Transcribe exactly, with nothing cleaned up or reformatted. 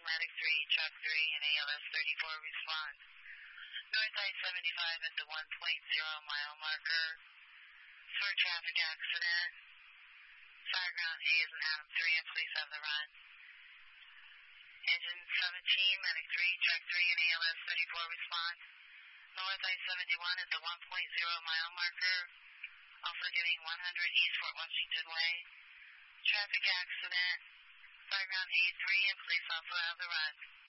Medic three, Truck three, and A L S thirty-four respond. North I seventy-five at the one point zero mile marker. For traffic accident. Fireground A is an Adam three, and please have the run. Engine seventeen, Medic three, Truck three, and A L S thirty-four respond. North I seventy-one at the one point zero mile marker. Also getting one hundred East Fort Washington Way. Traffic accident. Fireground A three, and please also have the run.